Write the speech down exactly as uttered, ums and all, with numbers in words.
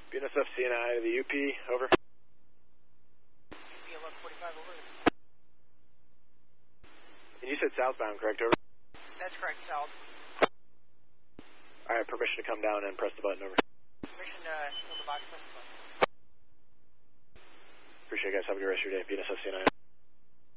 B N S F C N I to the U P, over. U P eleven forty-five, over. And you said southbound, correct, over? That's correct, south. Alright, permission to come down and press the button, over. Permission to fill the box, press the button. Appreciate it, guys. Have a good rest of your day. B N S F C N I.